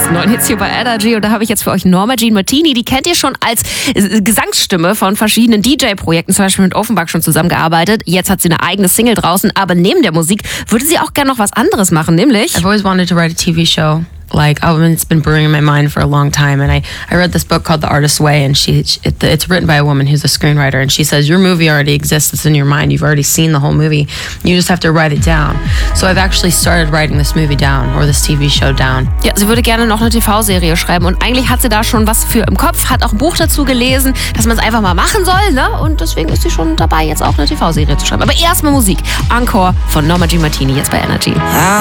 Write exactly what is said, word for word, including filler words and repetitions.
Neun Hits hier bei Energy und da habe ich jetzt für euch Norma Jean Martini. Die kennt ihr schon als Gesangsstimme von verschiedenen D J-Projekten, zum Beispiel mit Offenbach schon zusammengearbeitet. Jetzt hat sie eine eigene Single draußen, aber neben der Musik würde sie auch gerne noch was anderes machen, nämlich... I've always wanted to write a T V show. Like, I mean, it's been brewing in my mind for a long time. And I, I read this book called The Artist's Way, and she, it, it's written by a woman who's a screenwriter. And she says, your movie already exists. It's in your mind. You've already seen the whole movie. You just have to write it down. So I've actually started writing this movie down, or this T V show down. Ja, sie würde gerne noch eine T V-Serie schreiben. Und eigentlich hat sie da schon was für im Kopf, hat auch ein Buch dazu gelesen, dass man es einfach mal machen soll, ne? Und deswegen ist sie schon dabei, jetzt auch eine T V-Serie zu schreiben. Aber erstmal Musik. Encore von Norma Jean Martini, jetzt bei Energy.